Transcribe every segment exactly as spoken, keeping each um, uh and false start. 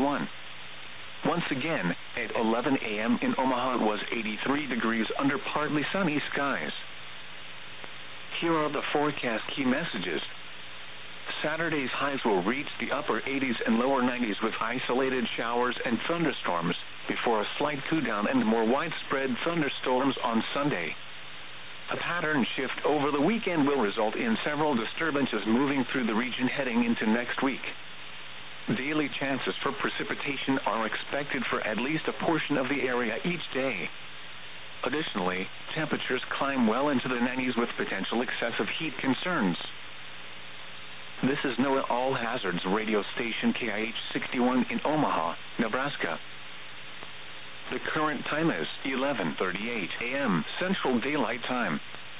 eighty-one. Once again, at eleven a.m. in Omaha, it was eighty-three degrees under partly sunny skies. Here are the forecast key messages. Saturday's highs will reach the upper eighties and lower nineties with isolated showers and thunderstorms, before a slight cool-down and more widespread thunderstorms on Sunday. A pattern shift over the weekend will result in several disturbances moving through the region heading into next week. Daily chances for precipitation are expected for at least a portion of the area each day. Additionally, temperatures climb well into the nineties with potential excessive heat concerns. This is NOAA All Hazards radio station K I H sixty-one in Omaha, Nebraska. The current time is eleven thirty-eight a.m. Central Daylight Time.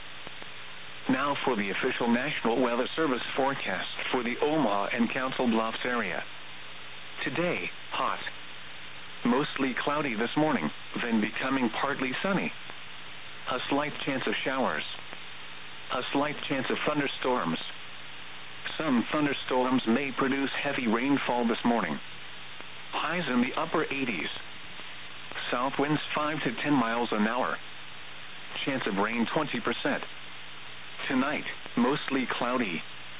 Now for the official National Weather Service forecast for the Omaha and Council Bluffs area. Today, hot. Mostly cloudy this morning, then becoming partly sunny. A slight chance of showers. A slight chance of thunderstorms. Some thunderstorms may produce heavy rainfall this morning. Highs in the upper eighties. South winds five to ten miles an hour. Chance of rain twenty percent. Tonight, mostly cloudy.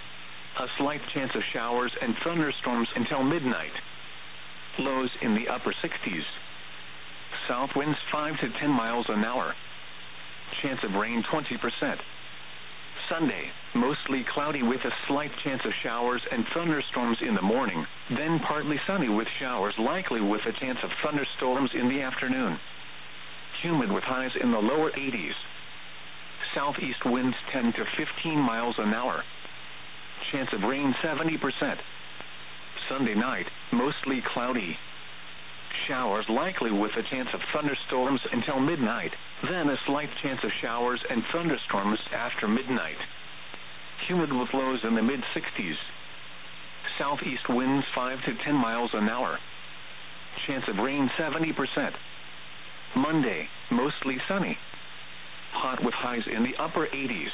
A slight chance of showers and thunderstorms until midnight. Lows in the upper sixties. South winds five to ten miles an hour. Chance of rain twenty percent. Sunday, mostly cloudy with a slight chance of showers and thunderstorms in the morning, then partly sunny with showers likely with a chance of thunderstorms in the afternoon. Humid with highs in the lower eighties. Southeast winds ten to fifteen miles an hour. Chance of rain seventy percent. Sunday night, mostly cloudy. Showers likely with a chance of thunderstorms until midnight, then a slight chance of showers and thunderstorms after midnight. Humid with lows in the mid-sixties. Southeast winds five to ten miles an hour. Chance of rain seventy percent. Monday, mostly sunny. Hot with highs in the upper eighties.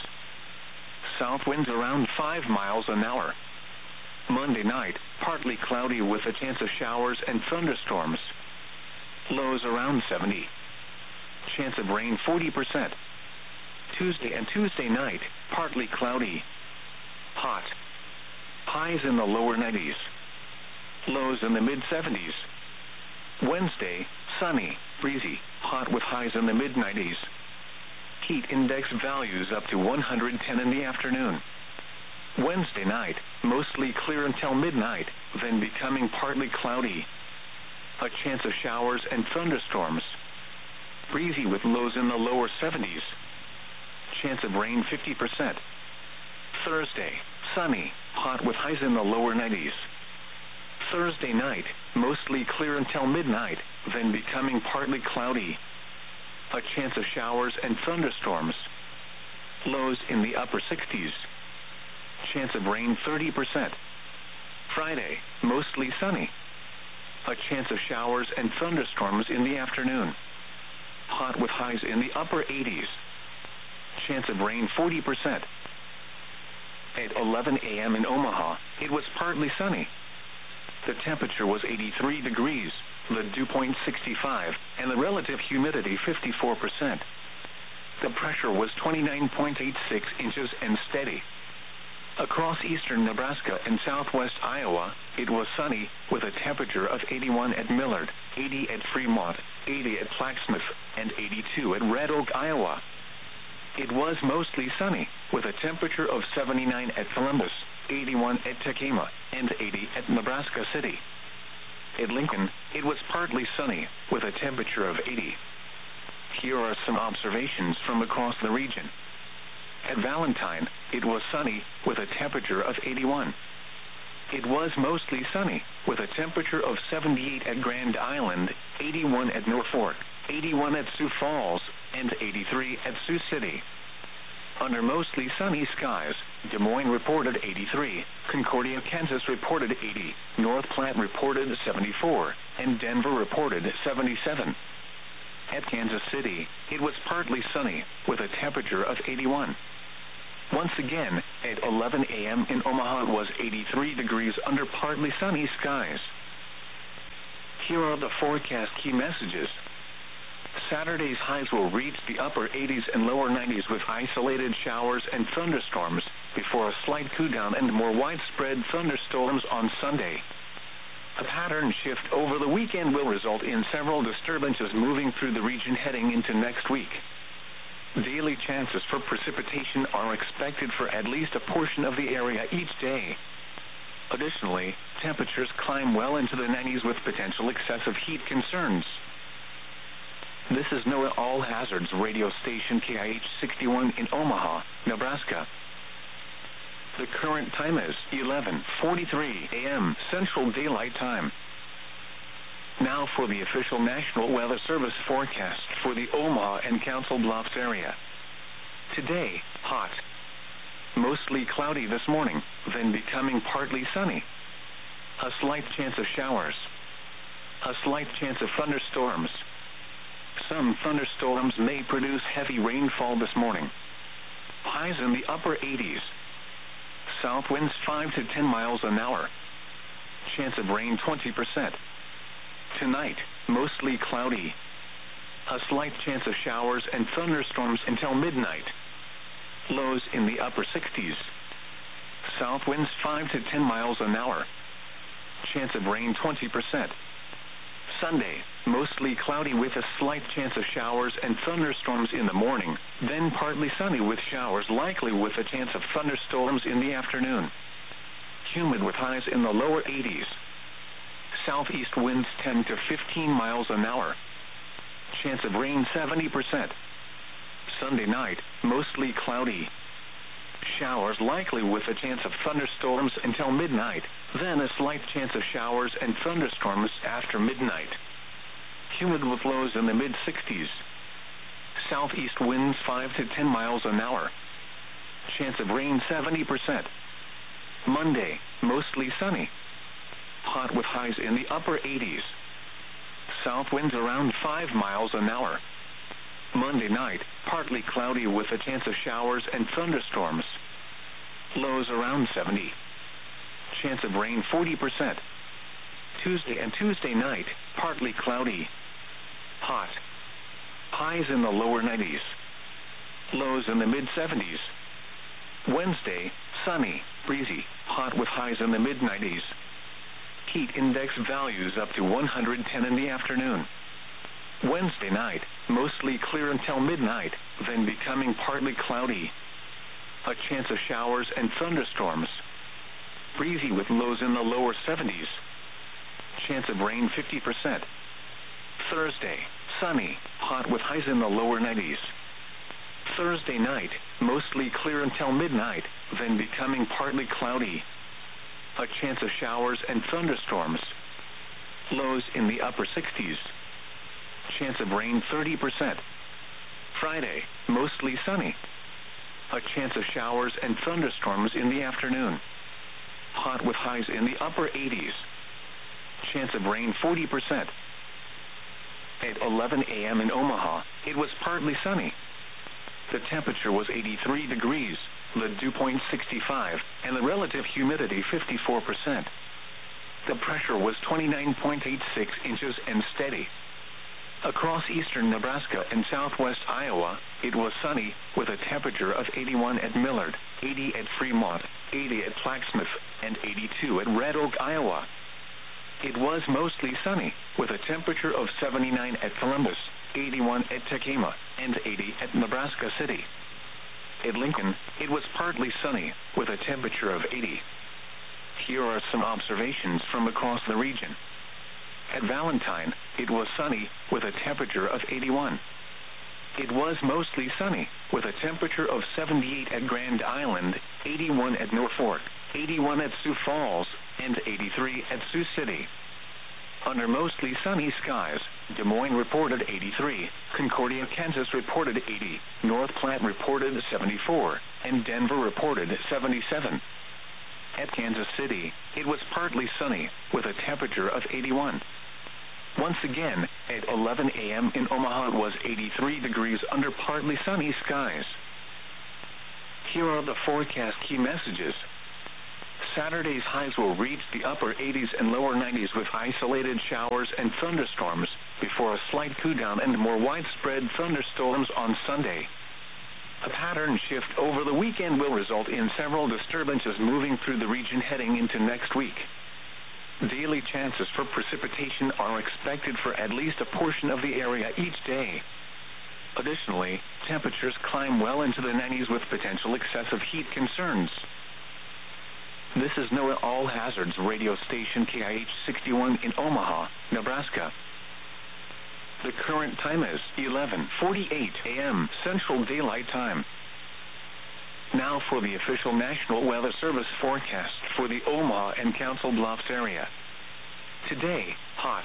South winds around five miles an hour. Monday night, partly cloudy with a chance of showers and thunderstorms. Lows around seventy. Chance of rain forty percent. Tuesday and Tuesday night, partly cloudy. Hot. Highs in the lower nineties. Lows in the mid-seventies. Wednesday, sunny, breezy, hot with highs in the mid-nineties. Heat index values up to one hundred ten in the afternoon. Wednesday night, mostly clear until midnight, then becoming partly cloudy. A chance of showers and thunderstorms. Breezy with lows in the lower seventies. Chance of rain fifty percent. Thursday, sunny, hot with highs in the lower nineties. Thursday night, mostly clear until midnight, then becoming partly cloudy. A chance of showers and thunderstorms. Lows in the upper sixties. Chance of rain thirty percent. Friday, mostly sunny. A chance of showers and thunderstorms in the afternoon. Hot with highs in the upper eighties. Chance of rain forty percent. At eleven a.m. in Omaha, it was partly sunny. The temperature was eighty-three degrees, the dew point sixty-five, and the relative humidity fifty-four percent. The pressure was twenty-nine point eight six inches and steady. Across eastern Nebraska and southwest Iowa, it was sunny, with a temperature of eighty-one at Millard, eighty at Fremont, eighty at Plaquemine, and eighty-two at Red Oak, Iowa. It was mostly sunny, with a temperature of seventy-nine at Columbus, eighty-one at Tekamah, and eighty at Nebraska City. At Lincoln, it was partly sunny, with a temperature of eighty. Here are some observations from across the region. At Valentine, it was sunny, with a temperature of eighty-one. It was mostly sunny, with a temperature of seventy-eight at Grand Island, eighty-one at Norfolk, eighty-one at Sioux Falls, and eighty-three at Sioux City. Under mostly sunny skies, Des Moines reported eighty-three, Concordia, Kansas reported eighty, North Platte reported seventy-four, and Denver reported seventy-seven. At Kansas City, it was partly sunny, with a temperature of eighty-one. Once again, at eleven a.m. in Omaha, it was eighty-three degrees under partly sunny skies. Here are the forecast key messages. Saturday's highs will reach the upper eighties and lower nineties with isolated showers and thunderstorms, before a slight cool-down and more widespread thunderstorms on Sunday. A pattern shift over the weekend will result in several disturbances moving through the region heading into next week. Daily chances for precipitation are expected for at least a portion of the area each day. Additionally, temperatures climb well into the nineties with potential excessive heat concerns. This is NOAA All Hazards radio station K I H sixty-one in Omaha, Nebraska. The current time is eleven forty-three a m Central Daylight Time. Now for the official National Weather Service forecast for the Omaha and Council Bluffs area. Today, hot. Mostly cloudy this morning, then becoming partly sunny. A slight chance of showers. A slight chance of thunderstorms. Some thunderstorms may produce heavy rainfall this morning. Highs in the upper eighties. South winds five to ten miles an hour. Chance of rain twenty percent. Tonight, mostly cloudy. A slight chance of showers and thunderstorms until midnight. Lows in the upper sixties. South winds five to ten miles an hour. Chance of rain twenty percent. Sunday, mostly cloudy with a slight chance of showers and thunderstorms in the morning, then partly sunny with showers likely with a chance of thunderstorms in the afternoon. Humid with highs in the lower eighties. Southeast winds ten to fifteen miles an hour. Chance of rain seventy percent. Sunday night, mostly cloudy. Showers likely with a chance of thunderstorms until midnight, then a slight chance of showers and thunderstorms after midnight. Humid with lows in the mid sixties. Southeast winds five to ten miles an hour. Chance of rain seventy percent. Monday, mostly sunny. Hot with highs in the upper eighties. South winds around five miles an hour. Monday night, partly cloudy with a chance of showers and thunderstorms. Lows around seventy. Chance of rain forty percent. Tuesday and Tuesday night, partly cloudy. Hot. Highs in the lower nineties. Lows in the mid seventies. Wednesday, sunny, breezy, hot with highs in the mid nineties. Heat index values up to one hundred ten in the afternoon. Wednesday night, mostly clear until midnight, then becoming partly cloudy. A chance of showers and thunderstorms. Breezy with lows in the lower seventies. Chance of rain fifty percent. Thursday, sunny, hot with highs in the lower nineties. Thursday night, mostly clear until midnight, then becoming partly cloudy. A chance of showers and thunderstorms. Lows in the upper sixties. Chance of rain thirty percent. Friday, mostly sunny. A chance of showers and thunderstorms in the afternoon. Hot with highs in the upper eighties. Chance of rain forty percent. At eleven a m in Omaha, it was partly sunny. The temperature was eighty-three degrees, the dew point sixty-five, and the relative humidity fifty-four percent. The pressure was twenty-nine point eight six inches and steady. Across eastern Nebraska and southwest Iowa, it was sunny, with a temperature of eighty-one at Millard, eighty at Fremont, eighty at Flaxmouth, and eighty-two at Red Oak, Iowa. It was mostly sunny, with a temperature of seventy-nine at Columbus, eighty-one at Tekamah, and eighty at Nebraska City. At Lincoln, it was partly sunny, with a temperature of eighty. Here are some observations from across the region. At Valentine, it was sunny, with a temperature of eighty-one. It was mostly sunny, with a temperature of seventy-eight at Grand Island, eighty-one at Norfolk, eighty-one at Sioux Falls, and eighty-three at Sioux City. Under mostly sunny skies, Des Moines reported eighty-three, Concordia, Kansas reported eighty, North Platte reported seventy-four, and Denver reported seventy-seven. At Kansas City, it was partly sunny, with a temperature of eighty-one. Once again, at eleven a m in Omaha it was eighty-three degrees under partly sunny skies. Here are the forecast key messages. Saturday's highs will reach the upper eighties and lower nineties with isolated showers and thunderstorms, before a slight cool-down and more widespread thunderstorms on Sunday. A pattern shift over the weekend will result in several disturbances moving through the region heading into next week. Daily chances for precipitation are expected for at least a portion of the area each day. Additionally, temperatures climb well into the nineties with potential excessive heat concerns. This is NOAA All Hazards radio station K I H sixty-one in Omaha, Nebraska. The current time is eleven forty-eight a m Central Daylight Time. Now for the official National Weather Service forecast for the Omaha and Council Bluffs area. Today, hot.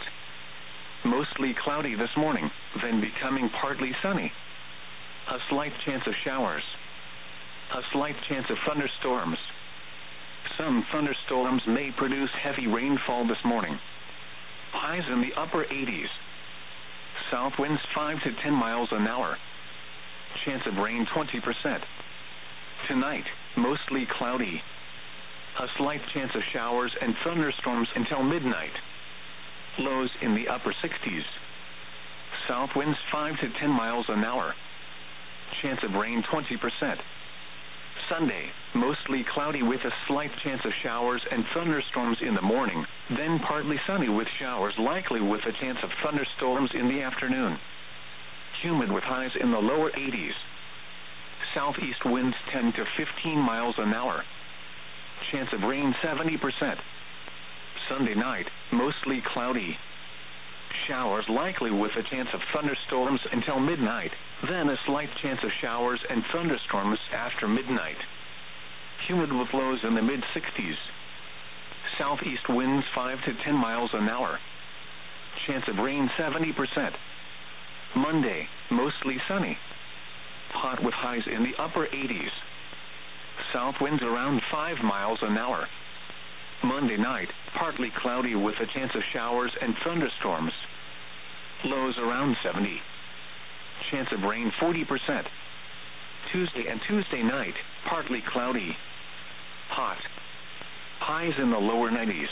Mostly cloudy this morning, then becoming partly sunny. A slight chance of showers. A slight chance of thunderstorms. Some thunderstorms may produce heavy rainfall this morning. Highs in the upper eighties. South winds five to ten miles an hour. Chance of rain twenty percent. Tonight, mostly cloudy. A slight chance of showers and thunderstorms until midnight. Lows in the upper sixties. South winds five to ten miles an hour. Chance of rain twenty percent. Sunday, mostly cloudy with a slight chance of showers and thunderstorms in the morning, then partly sunny with showers likely with a chance of thunderstorms in the afternoon. Humid with highs in the lower eighties. Southeast winds ten to fifteen miles an hour. Chance of rain seventy percent. Sunday night, mostly cloudy. Showers likely with a chance of thunderstorms until midnight, then a slight chance of showers and thunderstorms after midnight. Humid with lows in the mid sixties. Southeast winds five to ten miles an hour. Chance of rain seventy percent. Monday, mostly sunny. Hot with highs in the upper eighties. South winds around five miles an hour. Monday night, partly cloudy with a chance of showers and thunderstorms. Lows around seventy. Chance of rain forty percent. Tuesday and Tuesday night, partly cloudy. Hot. Highs in the lower nineties.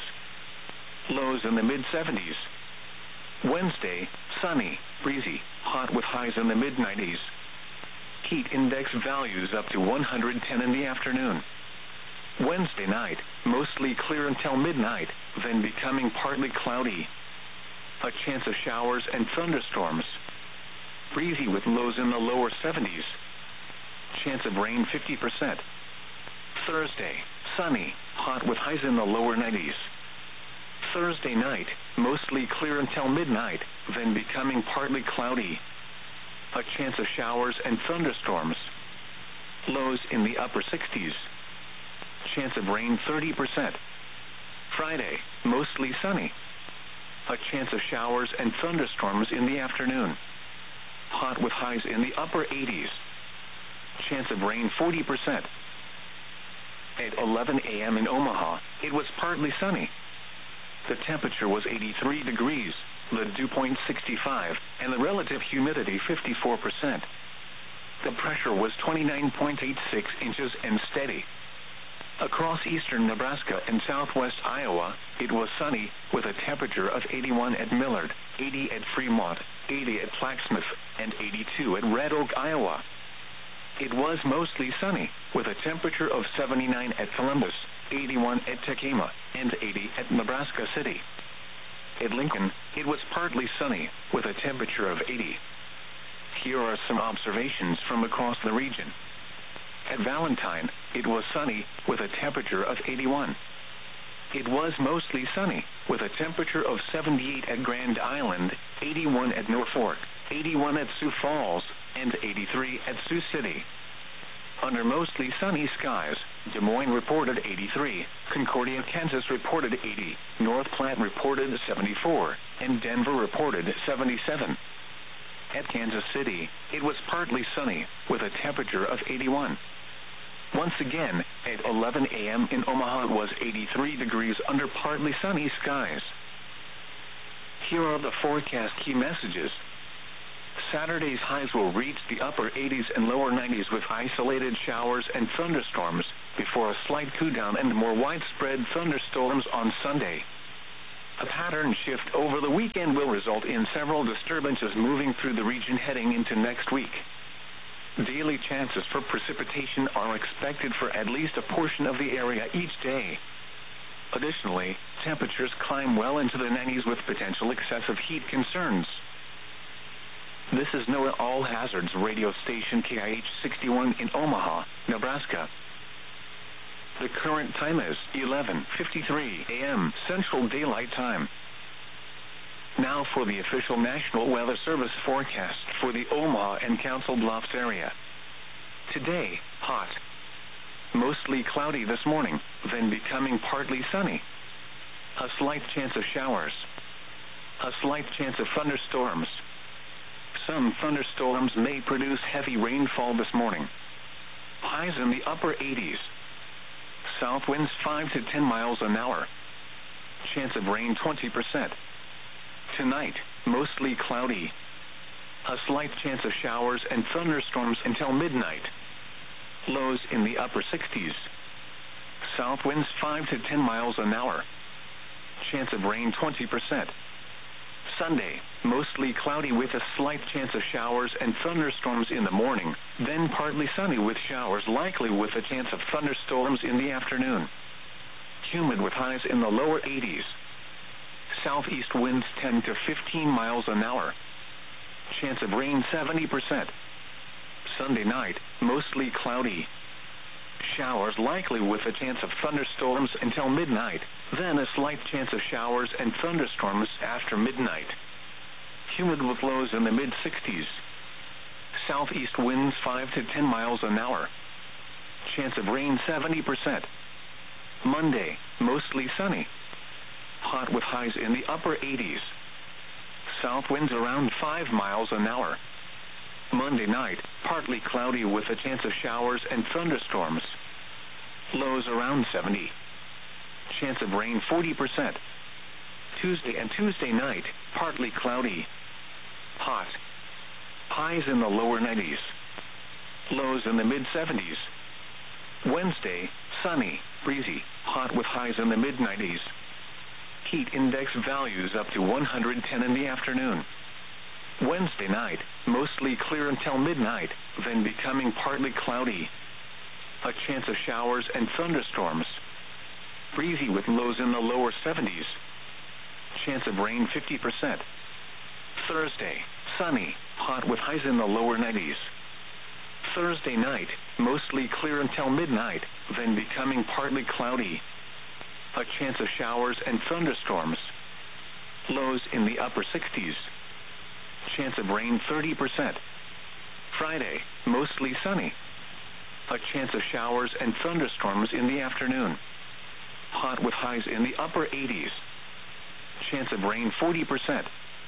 Lows in the mid seventies. Wednesday, sunny, breezy, hot with highs in the mid nineties. Heat index values up to one hundred ten in the afternoon. Wednesday night, mostly clear until midnight, then becoming partly cloudy. A chance of showers and thunderstorms. Breezy with lows in the lower seventies. Chance of rain fifty percent. Thursday, sunny, hot with highs in the lower nineties. Thursday night, mostly clear until midnight, then becoming partly cloudy. A chance of showers and thunderstorms. Lows in the upper sixties. Chance of rain thirty percent. Friday, mostly sunny. A chance of showers and thunderstorms in the afternoon. Hot with highs in the upper eighties. Chance of rain forty percent. At eleven a m in Omaha, it was partly sunny. The temperature was eighty-three degrees, the dew point sixty-five, and the relative humidity fifty-four percent. The pressure was twenty-nine point eight six inches and steady. Across eastern Nebraska and southwest Iowa, it was sunny, with a temperature of eighty-one at Millard, eighty at Fremont, eighty at Flaxmouth, and eighty-two at Red Oak, Iowa. It was mostly sunny, with a temperature of seventy-nine at Columbus, eighty-one at Tekamah, and eighty at Nebraska City. At Lincoln, it was partly sunny, with a temperature of eighty. Here are some observations from across the region. At Valentine, it was sunny, with a temperature of eighty-one. It was mostly sunny, with a temperature of seventy-eight at Grand Island, eighty-one at Norfolk, eighty-one at Sioux Falls, and eighty-three at Sioux City. Under mostly sunny skies, Des Moines reported eighty-three, Concordia, Kansas reported eighty, North Platte reported seventy-four, and Denver reported seventy-seven. At Kansas City, it was partly sunny, with a temperature of eighty-one. Once again, at eleven a m in Omaha, it was eighty-three degrees under partly sunny skies. Here are the forecast key messages. Saturday's highs will reach the upper eighties and lower nineties with isolated showers and thunderstorms, before a slight cool down and more widespread thunderstorms on Sunday. A pattern shift over the weekend will result in several disturbances moving through the region heading into next week. Daily chances for precipitation are expected for at least a portion of the area each day. Additionally, temperatures climb well into the nineties with potential excessive heat concerns. This is NOAA All Hazards radio station K I H sixty-one in Omaha, Nebraska. The current time is eleven fifty-three a m Central Daylight Time. Now for the official National Weather Service forecast for the Omaha and Council Bluffs area. Today, hot. Mostly cloudy this morning, then becoming partly sunny. A slight chance of showers. A slight chance of thunderstorms. Some thunderstorms may produce heavy rainfall this morning. Highs in the upper eighties. South winds five to ten miles an hour. Chance of rain twenty percent. Tonight, mostly cloudy. A slight chance of showers and thunderstorms until midnight. Lows in the upper sixties. South winds five to ten miles an hour. Chance of rain twenty percent. Sunday, mostly cloudy with a slight chance of showers and thunderstorms in the morning, then partly sunny with showers likely with a chance of thunderstorms in the afternoon. Humid with highs in the lower eighties. Southeast winds ten to fifteen miles an hour. Chance of rain seventy percent. Sunday night, mostly cloudy. Showers likely with a chance of thunderstorms until midnight, then a slight chance of showers and thunderstorms after midnight. Humid with lows in the mid sixties. Southeast winds five to ten miles an hour. Chance of rain seventy percent. Monday, mostly sunny. Hot with highs in the upper eighties. South winds around five miles an hour. Monday night, partly cloudy with a chance of showers and thunderstorms. Lows around seventy. Chance of rain forty percent. Tuesday and Tuesday night, partly cloudy. Hot. Highs in the lower nineties. Lows in the mid seventies. Wednesday, sunny, breezy, hot with highs in the mid nineties. Heat index values up to one hundred ten in the afternoon. Wednesday night, mostly clear until midnight, then becoming partly cloudy. A chance of showers and thunderstorms. Breezy with lows in the lower seventies. Chance of rain fifty percent. Thursday, sunny, hot with highs in the lower nineties. Thursday night, mostly clear until midnight, then becoming partly cloudy. A chance of showers and thunderstorms. Lows in the upper sixties. Chance of rain thirty percent. Friday, mostly sunny. A chance of showers and thunderstorms in the afternoon. Hot with highs in the upper eighties. Chance of rain forty percent.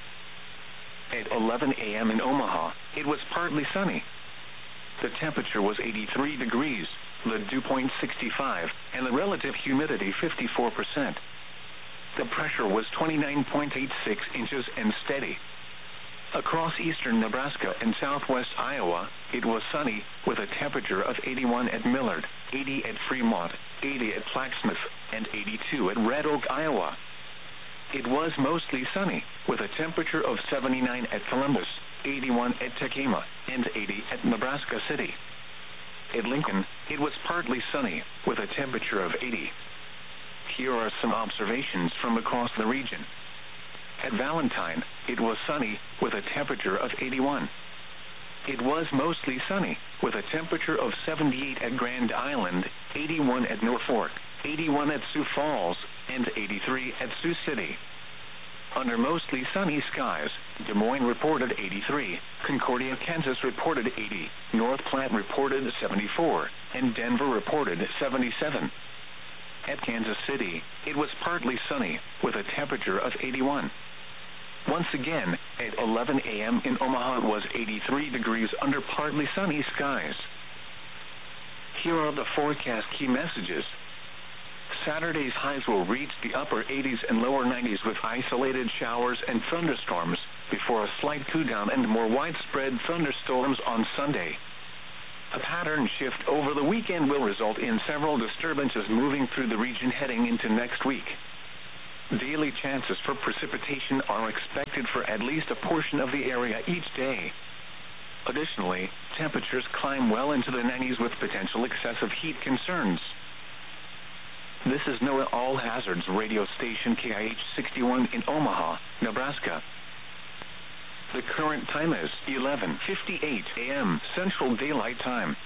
At eleven a m in Omaha, it was partly sunny. The temperature was eighty-three degrees, the dew point sixty-five, and the relative humidity fifty-four percent. The pressure was twenty-nine point eight six inches and steady. Across eastern Nebraska and southwest Iowa, it was sunny, with a temperature of eighty-one at Millard, eighty at Fremont, eighty at Plaquemine, and eighty-two at Red Oak, Iowa. It was mostly sunny, with a temperature of seventy-nine at Columbus, eighty-one at Tekamah, and eighty at Nebraska City. At Lincoln, it was partly sunny, with a temperature of eighty. Here are some observations from across the region. At Valentine, it was sunny, with a temperature of eighty-one. It was mostly sunny, with a temperature of seventy-eight at Grand Island, eighty-one at Norfolk, eighty-one at Sioux Falls, and eighty-three at Sioux City. Under mostly sunny skies, Des Moines reported eighty-three, Concordia, Kansas reported eighty, North Platte reported seventy-four, and Denver reported seventy-seven. At Kansas City, it was partly sunny, with a temperature of eighty-one. Once again, at eleven a m in Omaha, it was eighty-three degrees under partly sunny skies. Here are the forecast key messages. Saturday's highs will reach the upper eighties and lower nineties with isolated showers and thunderstorms, before a slight cool down and more widespread thunderstorms on Sunday. A pattern shift over the weekend will result in several disturbances moving through the region heading into next week. Daily chances for precipitation are expected for at least a portion of the area each day. Additionally, temperatures climb well into the nineties with potential excessive heat concerns. This is NOAA All Hazards radio station K I H sixty-one in Omaha, Nebraska. The current time is eleven fifty-eight a m Central Daylight Time.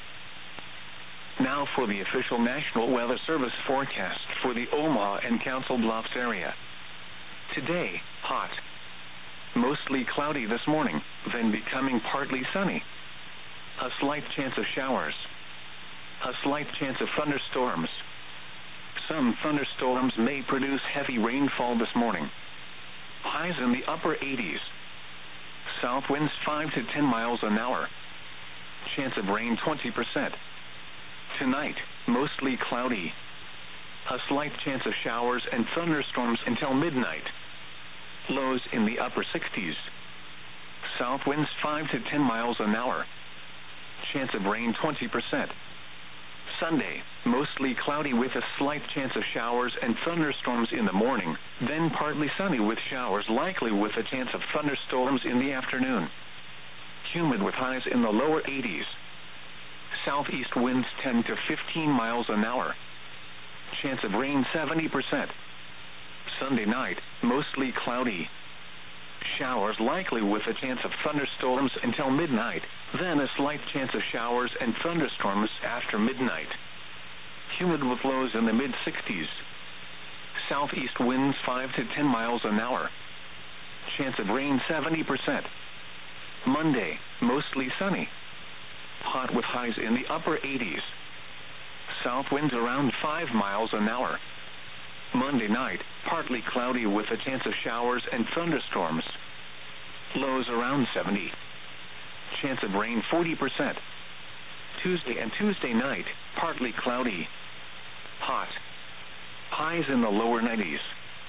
Now for the official National Weather Service forecast for the Omaha and Council Bluffs area. Today, hot. Mostly cloudy this morning, then becoming partly sunny. A slight chance of showers. A slight chance of thunderstorms. Some thunderstorms may produce heavy rainfall this morning. Highs in the upper eighties. South winds five to ten miles an hour. Chance of rain twenty percent. Tonight, mostly cloudy. A slight chance of showers and thunderstorms until midnight. Lows in the upper sixties. South winds five to ten miles an hour. Chance of rain twenty percent. Sunday, mostly cloudy with a slight chance of showers and thunderstorms in the morning, then partly sunny with showers likely with a chance of thunderstorms in the afternoon. Humid with highs in the lower eighties. Southeast winds ten to fifteen miles an hour. Chance of rain seventy percent. Sunday night, mostly cloudy. Showers likely with a chance of thunderstorms until midnight, then a slight chance of showers and thunderstorms after midnight. Humid with lows in the mid sixties. Southeast winds five to ten miles an hour. Chance of rain seventy percent. Monday, mostly sunny. Hot with highs in the upper eighties. South winds around five miles an hour. Monday night, partly cloudy with a chance of showers and thunderstorms. Lows around seventy. Chance of rain forty percent. Tuesday and Tuesday night, partly cloudy. Hot. Highs in the lower nineties.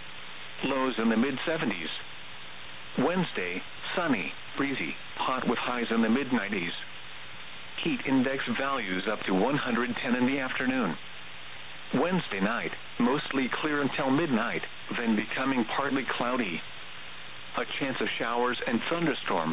Lows in the mid seventies. Wednesday, sunny, breezy, hot with highs in the mid nineties. Heat index values up to one hundred ten in the afternoon. Wednesday night, mostly clear until midnight, then becoming partly cloudy. A chance of showers and thunderstorms.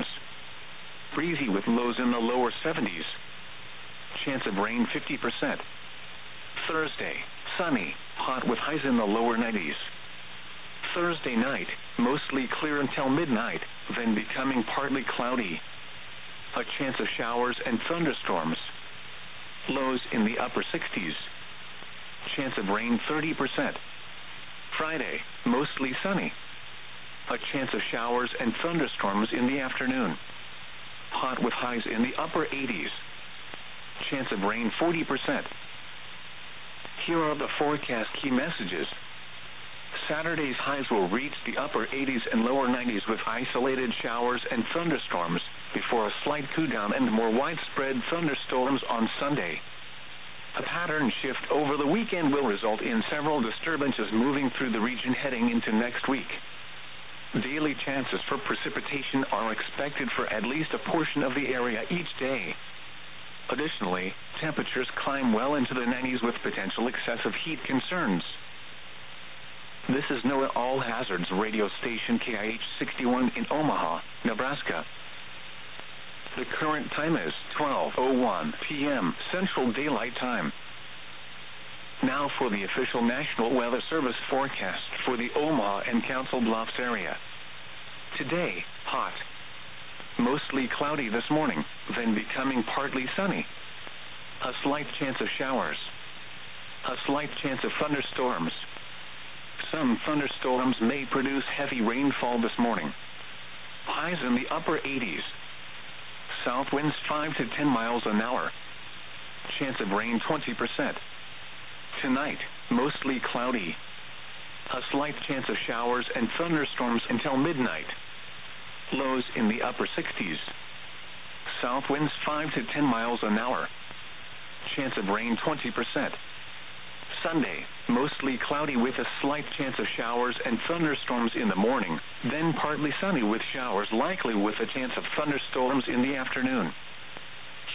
Breezy with lows in the lower seventies. Chance of rain fifty percent. Thursday, sunny, hot with highs in the lower nineties. Thursday night, mostly clear until midnight, then becoming partly cloudy. A chance of showers and thunderstorms. Lows in the upper sixties. Chance of rain thirty percent. Friday, mostly sunny. A chance of showers and thunderstorms in the afternoon. Hot with highs in the upper eighties. Chance of rain forty percent. Here are the forecast key messages. Saturday's highs will reach the upper eighties and lower nineties with isolated showers and thunderstorms, before a slight cool down and more widespread thunderstorms on Sunday. A pattern shift over the weekend will result in several disturbances moving through the region heading into next week. Daily chances for precipitation are expected for at least a portion of the area each day. Additionally, temperatures climb well into the nineties with potential excessive heat concerns. This is NOAA All Hazards radio station K I H sixty-one in Omaha, Nebraska. The current time is twelve oh one p m Central Daylight Time. Now for the official National Weather Service forecast for the Omaha and Council Bluffs area. Today, hot. Mostly cloudy this morning, then becoming partly sunny. A slight chance of showers. A slight chance of thunderstorms. Some thunderstorms may produce heavy rainfall this morning. Highs in the upper eighties. South winds five to ten miles an hour. Chance of rain twenty percent. Tonight, mostly cloudy. A slight chance of showers and thunderstorms until midnight. Lows in the upper sixties. South winds five to ten miles an hour. Chance of rain twenty percent. Sunday, mostly cloudy with a slight chance of showers and thunderstorms in the morning, then partly sunny with showers likely with a chance of thunderstorms in the afternoon.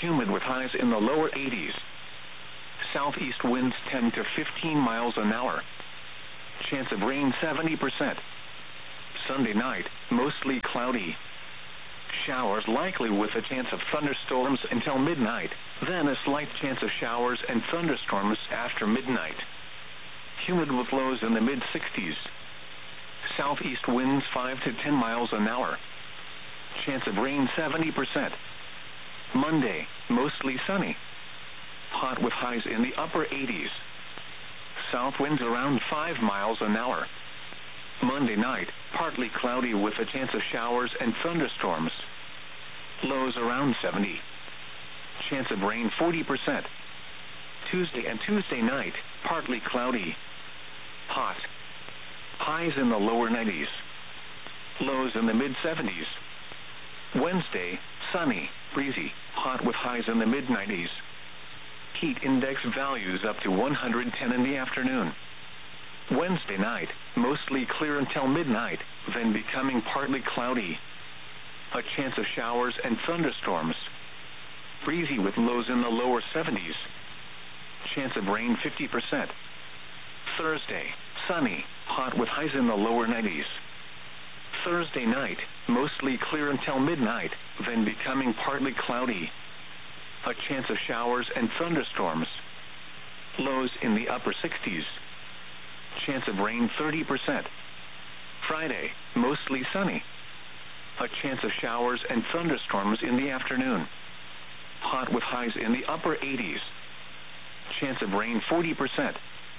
Humid with highs in the lower eighties. Southeast winds ten to fifteen miles an hour. Chance of rain seventy percent. Sunday night, mostly cloudy. Showers likely with a chance of thunderstorms until midnight, then a slight chance of showers and thunderstorms after midnight. Humid with lows in the mid-sixties. Southeast winds five to ten miles an hour. Chance of rain seventy percent. Monday, mostly sunny. Hot with highs in the upper eighties. South winds around five miles an hour. Monday night, partly cloudy with a chance of showers and thunderstorms. Lows around seventy. Chance of rain forty percent. Tuesday and Tuesday night, partly cloudy. Hot. Highs in the lower nineties. Lows in the mid-seventies. Wednesday, sunny, breezy, hot with highs in the mid-nineties. Heat index values up to one hundred ten in the afternoon. Wednesday night, mostly clear until midnight, then becoming partly cloudy. A chance of showers and thunderstorms. Breezy with lows in the lower seventies. Chance of rain fifty percent. Thursday, sunny, hot with highs in the lower nineties. Thursday night, mostly clear until midnight, then becoming partly cloudy. A chance of showers and thunderstorms. Lows in the upper sixties. Chance of rain thirty percent. Friday, mostly sunny. A chance of showers and thunderstorms in the afternoon. Hot with highs in the upper eighties. Chance of rain forty percent.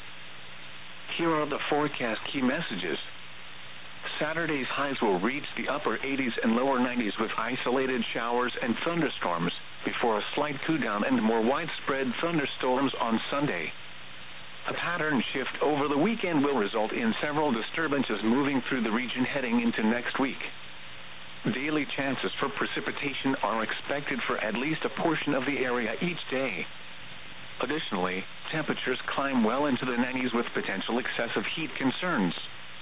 Here are the forecast key messages. Saturday's highs will reach the upper eighties and lower nineties with isolated showers and thunderstorms, before a slight cool down and more widespread thunderstorms on Sunday. A pattern shift over the weekend will result in several disturbances moving through the region heading into next week. Daily chances for precipitation are expected for at least a portion of the area each day. Additionally, temperatures climb well into the nineties with potential excessive heat concerns.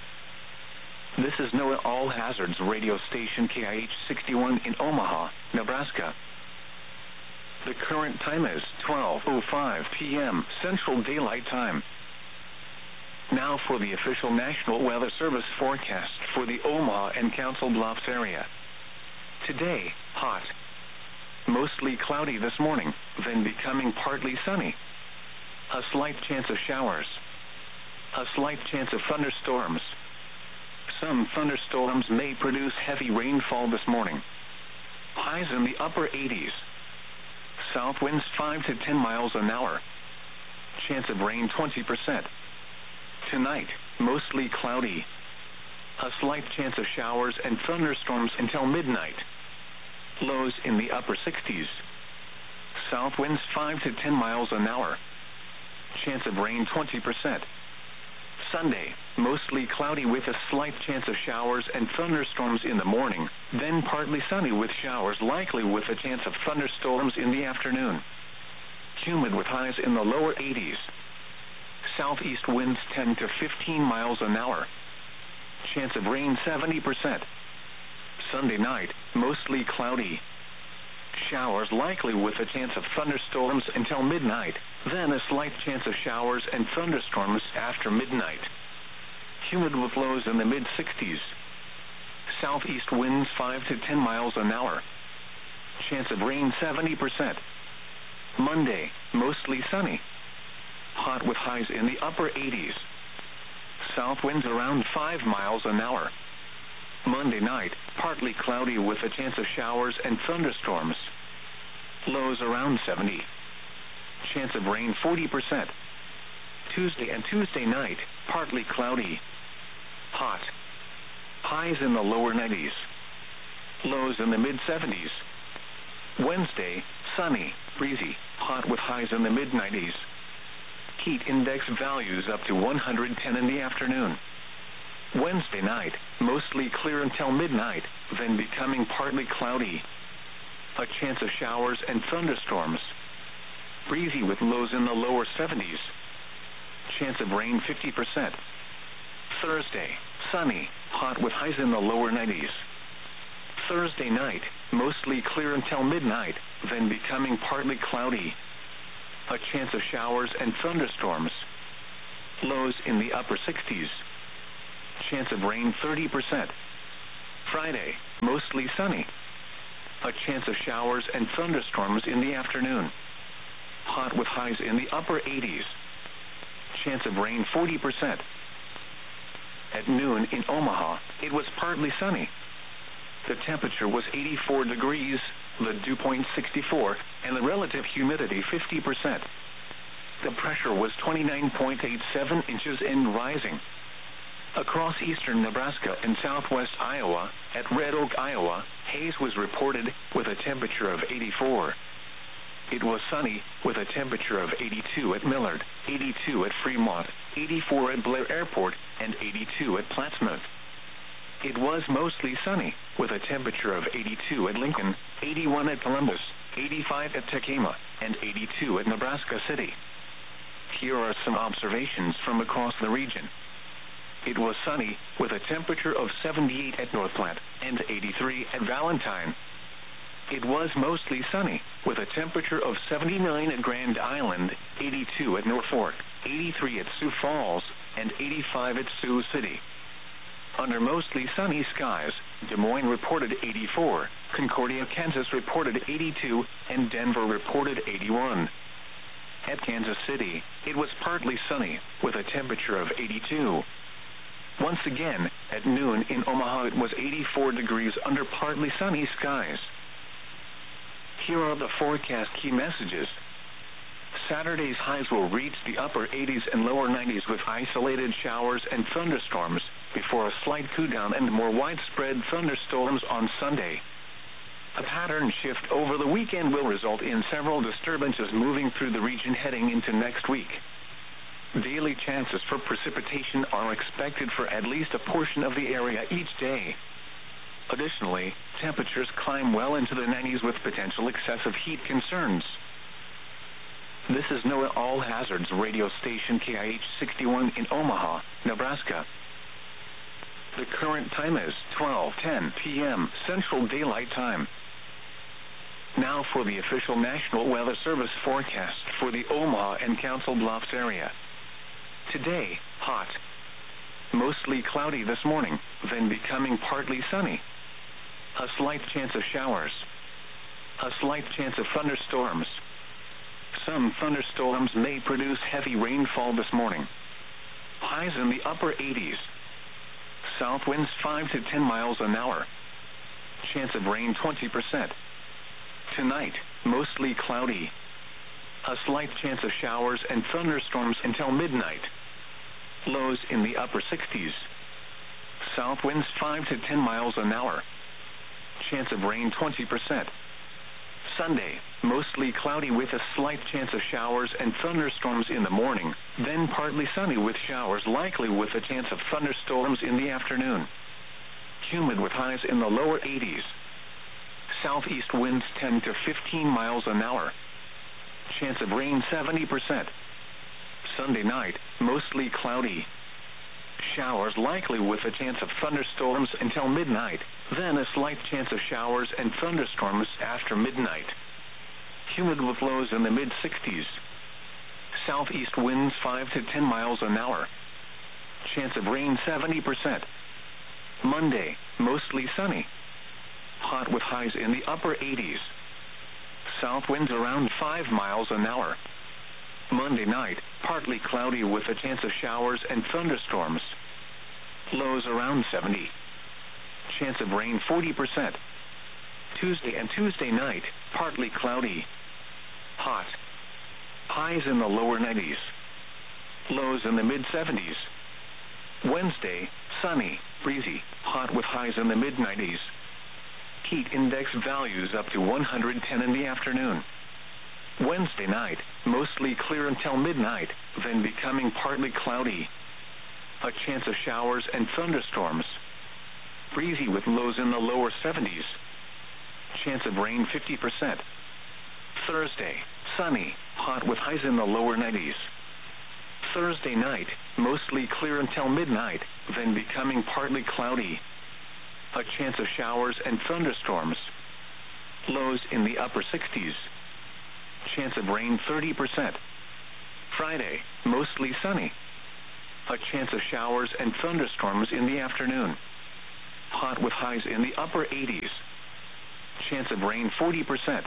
This is NOAA All Hazards radio station K I H sixty-one in Omaha, Nebraska. The current time is twelve oh five p.m. Central Daylight Time. Now for the official National Weather Service forecast for the Omaha and Council Bluffs area. Today, hot. Mostly cloudy this morning, then becoming partly sunny. A slight chance of showers. A slight chance of thunderstorms. Some thunderstorms may produce heavy rainfall this morning. Highs in the upper eighties. South winds five to ten miles an hour. Chance of rain twenty percent. Tonight, mostly cloudy. A slight chance of showers and thunderstorms until midnight. Lows in the upper sixties. South winds five to ten miles an hour. Chance of rain twenty percent. Sunday, mostly cloudy with a slight chance of showers and thunderstorms in the morning, then partly sunny with showers likely with a chance of thunderstorms in the afternoon. Humid with highs in the lower eighties. Southeast winds ten to fifteen miles an hour. Chance of rain seventy percent. Sunday night, mostly cloudy. Showers likely with a chance of thunderstorms until midnight, then a slight chance of showers and thunderstorms after midnight. Humid with lows in the mid-sixties. Southeast winds five to ten miles an hour. Chance of rain seventy percent. Monday, mostly sunny. Hot with highs in the upper eighties. South winds around five miles an hour. Monday night, partly cloudy with a chance of showers and thunderstorms. Lows around seventy. Chance of rain forty percent. Tuesday and Tuesday night, partly cloudy. Hot. Highs in the lower nineties. Lows in the mid-seventies. Wednesday, sunny, breezy, hot with highs in the mid-nineties. Heat index values up to one hundred ten in the afternoon. Wednesday night, mostly clear until midnight, then becoming partly cloudy. A chance of showers and thunderstorms. Breezy with lows in the lower seventies. Chance of rain fifty percent. Thursday, sunny, hot with highs in the lower nineties. Thursday night, mostly clear until midnight, then becoming partly cloudy. A chance of showers and thunderstorms. Lows in the upper sixties. Chance of rain thirty percent. Friday, mostly sunny. A chance of showers and thunderstorms in the afternoon. Hot with highs in the upper eighties. Chance of rain forty percent. At noon in Omaha, it was partly sunny. The temperature was eighty-four degrees, the dew point sixty-four, and the relative humidity fifty percent. The pressure was twenty-nine point eight seven inches and rising. Across eastern Nebraska and southwest Iowa, at Red Oak, Iowa, haze was reported with a temperature of eighty-four. It was sunny with a temperature of eighty-two at Millard, eighty-two at Fremont, eighty-four at Blair Airport, and eighty-two at Plattsmouth. It was mostly sunny with a temperature of eighty-two at Lincoln, eighty-one at Columbus, eighty-five at Tacoma, and eighty-two at Nebraska City. Here are some observations from across the region. It was sunny with a temperature of seventy-eight at North Platte and eighty-three at Valentine. It was mostly sunny with a temperature of seventy-nine at Grand Island, eighty-two at North Fork, eighty-three at Sioux Falls, and eighty-five at Sioux City. Under mostly sunny skies, Des Moines reported eighty-four, Concordia, Kansas reported eighty-two, and Denver reported eighty-one. At Kansas City, it was partly sunny with a temperature of eighty-two. Once again, at noon in Omaha it was eighty-four degrees under partly sunny skies. Here are the forecast key messages. Saturday's highs will reach the upper eighties and lower nineties with isolated showers and thunderstorms, before a slight cool-down and more widespread thunderstorms on Sunday. A pattern shift over the weekend will result in several disturbances moving through the region heading into next week. Daily chances for precipitation are expected for at least a portion of the area each day. Additionally, temperatures climb well into the nineties with potential excessive heat concerns. This is NOAA All Hazards radio station K I H sixty-one in Omaha, Nebraska. The current time is twelve ten p m Central Daylight Time. Now for the official National Weather Service forecast for the Omaha and Council Bluffs area. Today, hot. Mostly cloudy this morning, then becoming partly sunny. A slight chance of showers. A slight chance of thunderstorms. Some thunderstorms may produce heavy rainfall this morning. Highs in the upper eighties. South winds five to ten miles an hour. Chance of rain twenty percent. Tonight, mostly cloudy. A slight chance of showers and thunderstorms until midnight. Lows in the upper sixties. South winds five to ten miles an hour. Chance of rain twenty percent. Sunday, mostly cloudy with a slight chance of showers and thunderstorms in the morning, then partly sunny with showers likely with a chance of thunderstorms in the afternoon. Humid with highs in the lower eighties. Southeast winds ten to fifteen miles an hour. Chance of rain seventy percent. Sunday night, mostly cloudy. Showers likely with a chance of thunderstorms until midnight, then a slight chance of showers and thunderstorms after midnight. Humid with lows in the mid sixties. Southeast winds five to ten miles an hour. Chance of rain seventy percent. Monday, mostly sunny. Hot with highs in the upper eighties. South winds around five miles an hour. Monday night, partly cloudy with a chance of showers and thunderstorms. Lows around seventy. Chance of rain forty percent. Tuesday and Tuesday night, partly cloudy. Hot. Highs in the lower nineties. Lows in the mid seventies. Wednesday, sunny, breezy, hot with highs in the mid nineties. Heat index values up to one hundred ten in the afternoon. Wednesday night, mostly clear until midnight, then becoming partly cloudy. A chance of showers and thunderstorms. Breezy with lows in the lower seventies. Chance of rain fifty percent. Thursday, sunny, hot with highs in the lower nineties. Thursday night, mostly clear until midnight, then becoming partly cloudy. A chance of showers and thunderstorms. Lows in the upper sixties. Chance of rain thirty percent. Friday, mostly sunny. A chance of showers and thunderstorms in the afternoon. Hot with highs in the upper eighties. Chance of rain forty percent.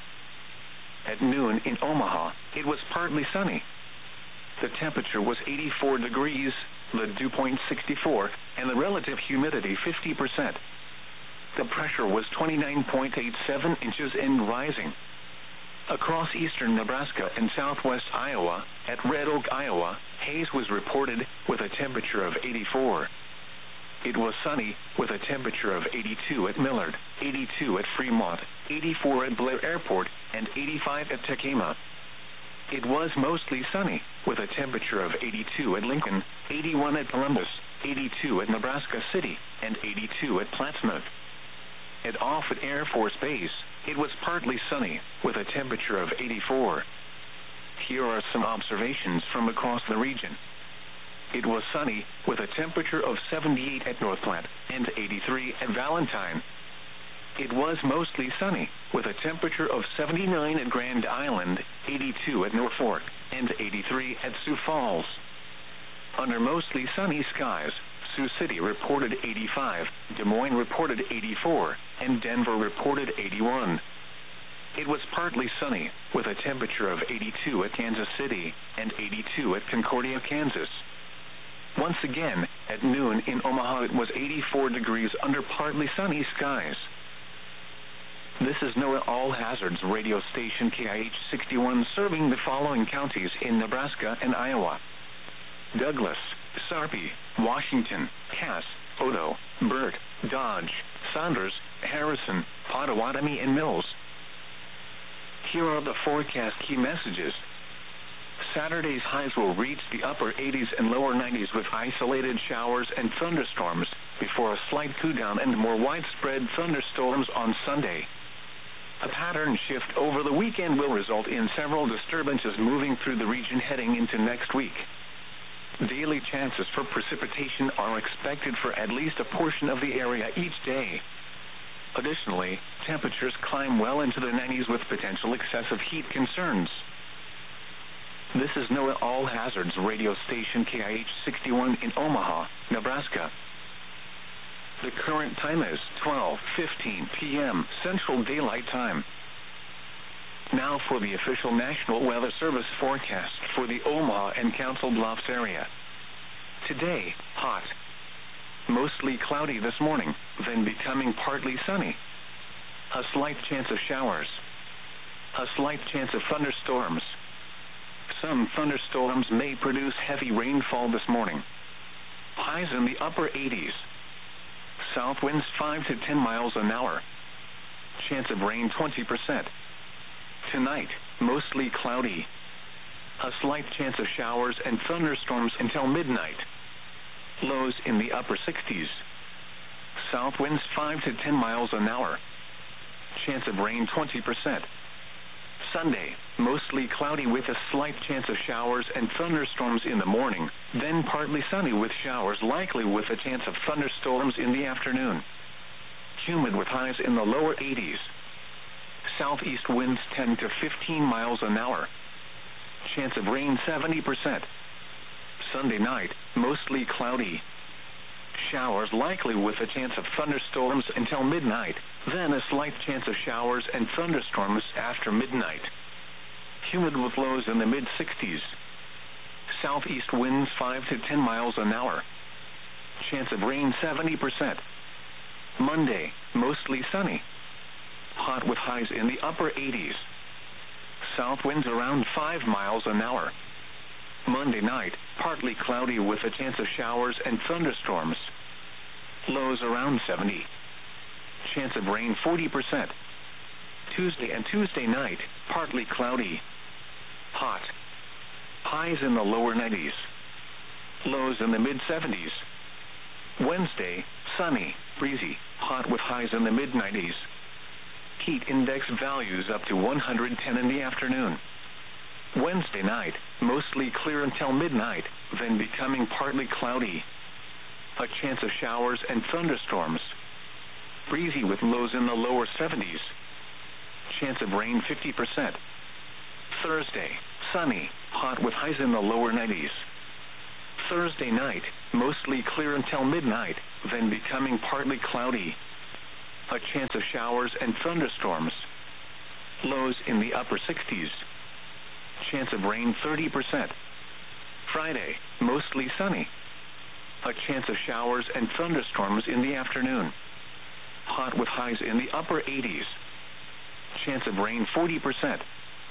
At noon in Omaha, it was partly sunny. The temperature was eighty-four degrees, the dew point sixty-four, and the relative humidity fifty percent. The pressure was twenty-nine point eight seven inches and rising. Across eastern Nebraska and southwest Iowa, at Red Oak, Iowa, haze was reported with a temperature of eighty-four. It was sunny with a temperature of eighty-two at Millard, eighty-two at Fremont, eighty-four at Blair Airport, and eighty-five at Tekema. It was mostly sunny with a temperature of eighty-two at Lincoln, eighty-one at Columbus, eighty-two at Nebraska City, and eighty-two at Plattsmouth. At Offutt Air Force Base, it was partly sunny with a temperature of eighty-four. Here are some observations from across the region. It was sunny with a temperature of seventy-eight at North Platte and eighty-three at Valentine. It was mostly sunny with a temperature of seventy-nine at Grand Island, eighty-two at North Fork, and eighty-three at Sioux Falls. Under mostly sunny skies, Sioux City reported eighty-five, Des Moines reported eighty-four, and Denver reported eighty-one. It was partly sunny with a temperature of eighty-two at Kansas City and eighty-two at Concordia, Kansas. Once again, at noon in Omaha it was eighty-four degrees under partly sunny skies. This is NOAA All Hazards radio station K I H sixty-one serving the following counties in Nebraska and Iowa: Douglas, Sarpy, Washington, Cass, Odo, Burt, Dodge, Saunders, Harrison, Pottawatomie, and Mills. Here are the forecast key messages. Saturday's highs will reach the upper eighties and lower nineties with isolated showers and thunderstorms before a slight cool down and more widespread thunderstorms on Sunday. A pattern shift over the weekend will result in several disturbances moving through the region heading into next week. Daily chances for precipitation are expected for at least a portion of the area each day. Additionally, temperatures climb well into the nineties with potential excessive heat concerns. This is NOAA All Hazards radio station K I H sixty-one in Omaha, Nebraska. The current time is twelve fifteen p m Central Daylight Time. Now for the official National Weather Service forecast for the Omaha and Council Bluffs area. Today, hot. Mostly cloudy this morning, then becoming partly sunny. A slight chance of showers. A slight chance of thunderstorms. Some thunderstorms may produce heavy rainfall this morning. Highs in the upper eighties. South winds five to ten miles an hour. Chance of rain twenty percent. Tonight, mostly cloudy. A slight chance of showers and thunderstorms until midnight. Lows in the upper sixties. South winds five to ten miles an hour. Chance of rain twenty percent. Sunday, mostly cloudy with a slight chance of showers and thunderstorms in the morning, then partly sunny with showers likely with a chance of thunderstorms in the afternoon. Humid with highs in the lower eighties. Southeast winds ten to fifteen miles an hour. Chance of rain seventy percent. Sunday night, mostly cloudy. Showers likely with a chance of thunderstorms until midnight, then a slight chance of showers and thunderstorms after midnight. Humid with lows in the mid sixties. Southeast winds five to ten miles an hour. Chance of rain seventy percent. Monday, mostly sunny. Hot with highs in the upper eighties. South winds around five miles an hour. Monday night, partly cloudy with a chance of showers and thunderstorms. Lows around seventy. Chance of rain forty percent. Tuesday and Tuesday night, partly cloudy. Hot. Highs in the lower nineties. Lows in the mid seventies. Wednesday, sunny, breezy, hot with highs in the mid nineties. Heat index values up to one hundred ten in the afternoon. Wednesday night, mostly clear until midnight, then becoming partly cloudy. A chance of showers and thunderstorms. Breezy with lows in the lower seventies. chance of rain fifty percent. Thursday, sunny, hot with highs in the lower nineties. Thursday night, mostly clear until midnight, then becoming partly cloudy. A chance of showers and thunderstorms. Lows in the upper sixties. Chance of rain thirty percent. Friday, mostly sunny. A chance of showers and thunderstorms in the afternoon. Hot with highs in the upper eighties. Chance of rain forty percent.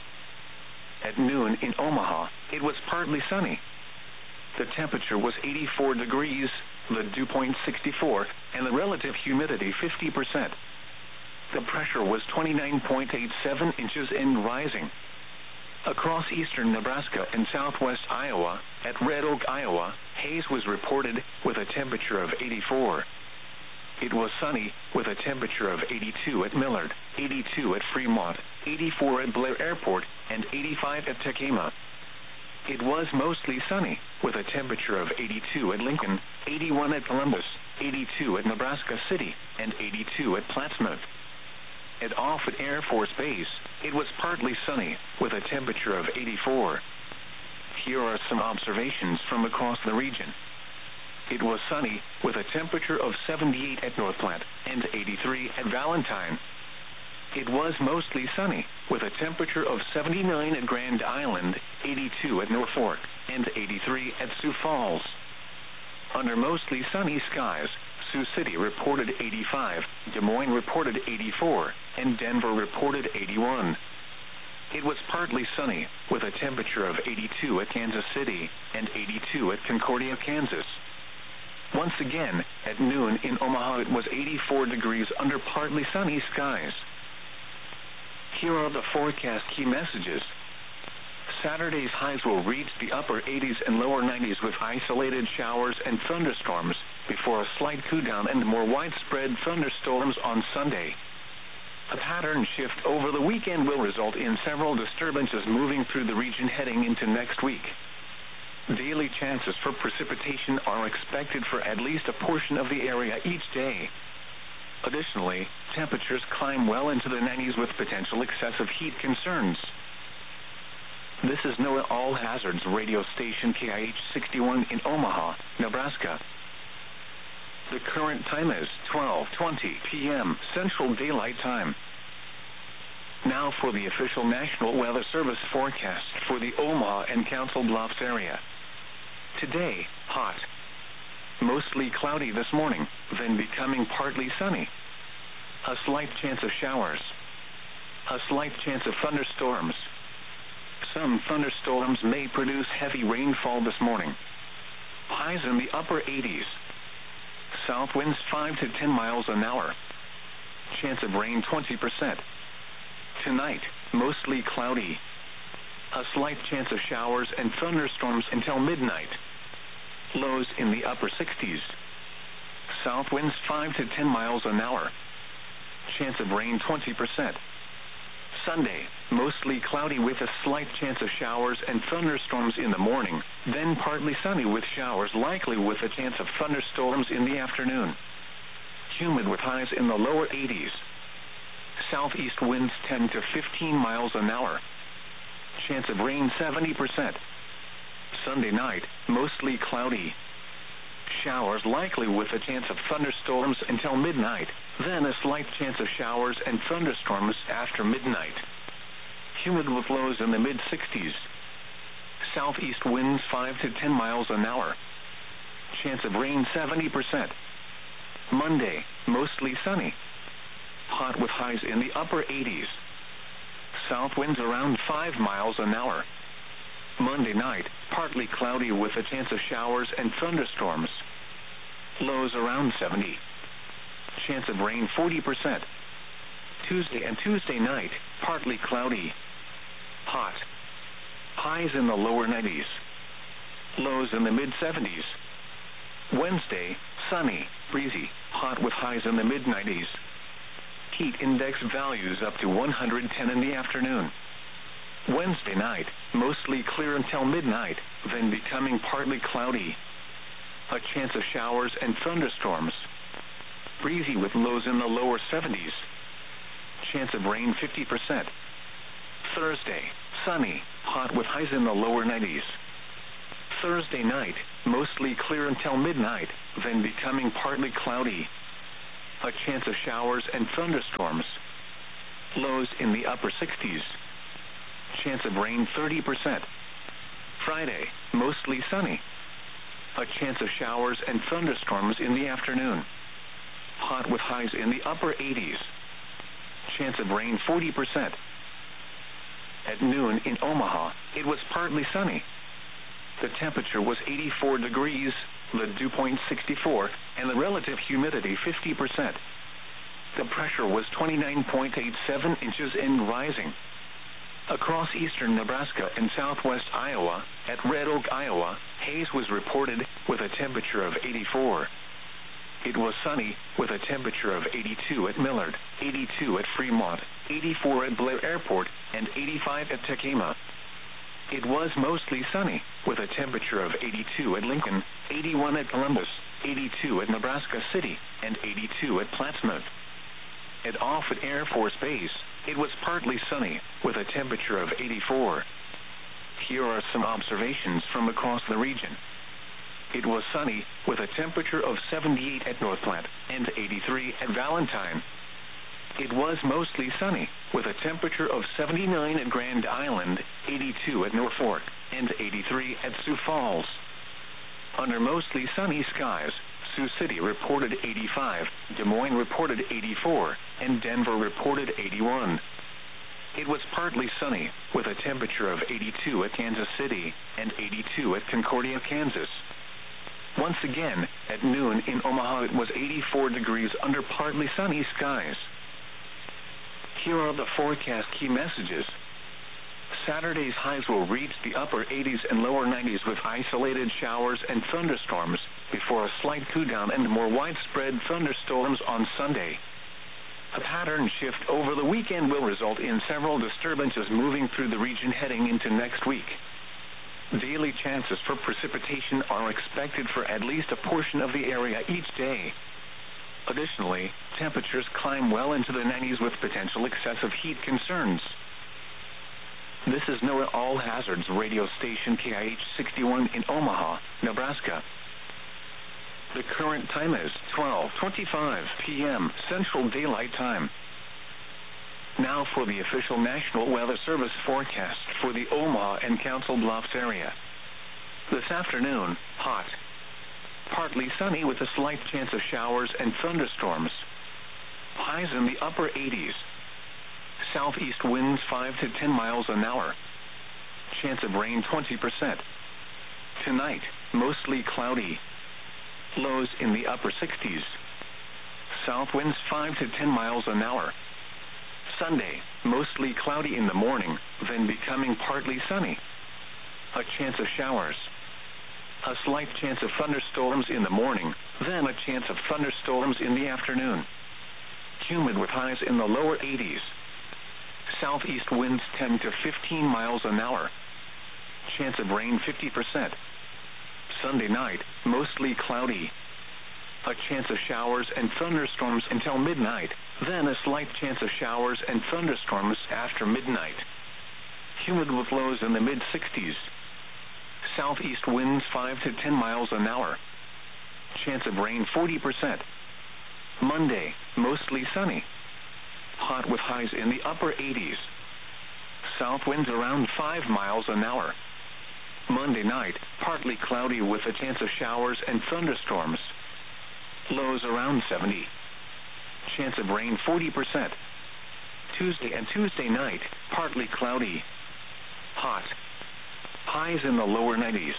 At noon in Omaha, it was partly sunny. The temperature was eighty-four degrees, the dew point sixty-four, and the relative humidity fifty percent. The pressure was twenty-nine point eight seven inches and rising. Across eastern Nebraska and southwest Iowa, at Red Oak, Iowa, haze was reported with a temperature of eighty-four. It was sunny with a temperature of eighty-two at Millard, eighty-two at Fremont, eighty-four at Blair Airport, and eighty-five at Tekema. It was mostly sunny with a temperature of eighty-two at Lincoln, eighty-one at Columbus, eighty-two at Nebraska City, and eighty-two at Plattsmouth. At Offutt Air Force Base, it was partly sunny with a temperature of eighty-four. Here are some observations from across the region. It was sunny with a temperature of seventy-eight at North Platte and eighty-three at Valentine. It was mostly sunny with a temperature of seventy-nine at Grand Island, eighty-two at Norfolk, and eighty-three at Sioux Falls. Under mostly sunny skies, Sioux City reported eighty-five, Des Moines reported eighty-four, and Denver reported eighty-one. It was partly sunny with a temperature of eighty-two at Kansas City and eighty-two at Concordia, Kansas. Once again, at noon in Omaha it was eighty-four degrees under partly sunny skies. Here are the forecast key messages. Saturday's highs will reach the upper eighties and lower nineties with isolated showers and thunderstorms before a slight cool-down and more widespread thunderstorms on Sunday. A pattern shift over the weekend will result in several disturbances moving through the region heading into next week. Daily chances for precipitation are expected for at least a portion of the area each day. Additionally, temperatures climb well into the nineties with potential excessive heat concerns. This is NOAA All Hazards radio station K I H sixty-one in Omaha, Nebraska. The current time is twelve twenty p m Central Daylight Time. Now for the official National Weather Service forecast for the Omaha and Council Bluffs area. Today, hot. Mostly cloudy this morning, then becoming partly sunny. A slight chance of showers. A slight chance of thunderstorms. Some thunderstorms may produce heavy rainfall this morning. Highs in the upper eighties. South winds five to ten miles an hour. Chance of rain twenty percent. Tonight, mostly cloudy. A slight chance of showers and thunderstorms until midnight. Lows in the upper sixties. South winds five to ten miles an hour. Chance of rain twenty percent. Sunday, mostly cloudy with a slight chance of showers and thunderstorms in the morning, then partly sunny with showers likely with a chance of thunderstorms in the afternoon. Humid with highs in the lower eighties. Southeast winds ten to fifteen miles an hour. Chance of rain seventy percent. Sunday night, mostly cloudy. Showers likely with a chance of thunderstorms until midnight, then a slight chance of showers and thunderstorms after midnight. Humid with lows in the mid sixties. Southeast winds five to ten miles an hour. Chance of rain seventy percent. Monday, mostly sunny. Hot with highs in the upper eighties. South winds around five miles an hour. Monday night, partly cloudy with a chance of showers and thunderstorms. Lows around seventy. Chance of rain forty percent. Tuesday and Tuesday night, partly cloudy. Hot. Highs in the lower nineties. Lows in the mid seventies. Wednesday, sunny, breezy, hot with highs in the mid nineties. Heat index values up to one hundred ten in the afternoon. Wednesday night, mostly clear until midnight, then becoming partly cloudy. A chance of showers and thunderstorms. Breezy with lows in the lower seventies. Chance of rain fifty percent. Thursday, sunny, hot with highs in the lower nineties. Thursday night, mostly clear until midnight, then becoming partly cloudy. A chance of showers and thunderstorms. Lows in the upper sixties. Chance of rain thirty percent. Friday, mostly sunny. A chance of showers and thunderstorms in the afternoon. Hot with highs in the upper eighties. Chance of rain forty percent. At noon in Omaha, it was partly sunny. The temperature was eighty-four degrees, the dew point sixty-four, and the relative humidity fifty percent. The pressure was twenty-nine point eight seven inches and rising. Across eastern Nebraska and southwest Iowa, at Red Oak, Iowa, haze was reported with a temperature of eighty-four. It was sunny with a temperature of eighty-two at Millard, eighty-two at Fremont, eighty-four at Blair Airport, and eighty-five at Tekema. It was mostly sunny with a temperature of eighty-two at Lincoln, eighty-one at Columbus, eighty-two at Nebraska City, and eighty-two at Plattsmouth. At Offutt Air Force Base, it was partly sunny with a temperature of eighty-four. Here are some observations from across the region. It was sunny with a temperature of seventy-eight at North Platte and eighty-three at Valentine. It was mostly sunny with a temperature of seventy-nine at Grand Island, eighty-two at North Fork, and eighty-three at Sioux Falls. Under mostly sunny skies, Sioux City reported eighty-five, Des Moines reported eighty-four, and Denver reported eighty-one. It was partly sunny with a temperature of eighty-two at Kansas City and eighty-two at Concordia, Kansas. Once again, at noon in Omaha it was eighty-four degrees under partly sunny skies. Here are the forecast key messages. Saturday's highs will reach the upper eighties and lower nineties with isolated showers and thunderstorms, before a slight cool-down and more widespread thunderstorms on Sunday. A pattern shift over the weekend will result in several disturbances moving through the region heading into next week. Daily chances for precipitation are expected for at least a portion of the area each day. Additionally, temperatures climb well into the nineties with potential excessive heat concerns. This is NOAA All Hazards radio station K I H sixty-one in Omaha, Nebraska. The current time is twelve twenty-five p m Central Daylight Time. Now for the official National Weather Service forecast for the Omaha and Council Bluffs area. This afternoon, hot. Partly sunny with a slight chance of showers and thunderstorms. Highs in the upper eighties. Southeast winds five to ten miles an hour. Chance of rain twenty percent. Tonight, mostly cloudy. Lows in the upper sixties. South winds five to ten miles an hour. Sunday, mostly cloudy in the morning, then becoming partly sunny. A chance of showers. A slight chance of thunderstorms in the morning, then a chance of thunderstorms in the afternoon. Humid with highs in the lower eighties. Southeast winds ten to fifteen miles an hour. Chance of rain fifty percent. Sunday night, mostly cloudy. A chance of showers and thunderstorms until midnight, then a slight chance of showers and thunderstorms after midnight. Humid with lows in the mid sixties. Southeast winds five to ten miles an hour. Chance of rain forty percent. Monday, mostly sunny. Hot with highs in the upper eighties. South winds around five miles an hour. Monday night, partly cloudy with a chance of showers and thunderstorms. Lows around seventy. Chance of rain forty percent. Tuesday and Tuesday night, partly cloudy. Hot. Highs in the lower nineties.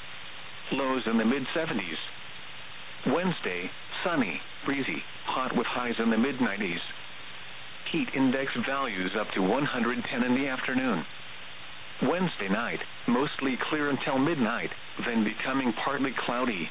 Lows in the mid seventies. Wednesday, sunny, breezy, hot with highs in the mid nineties. Heat index values up to one hundred ten in the afternoon. Wednesday night, mostly clear until midnight, then becoming partly cloudy.